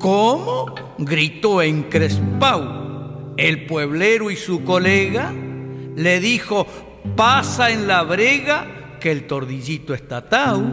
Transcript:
¿Cómo?, gritó encrespao. El pueblero y su colega le dijo: pasa en la brega que el tordillito está atao.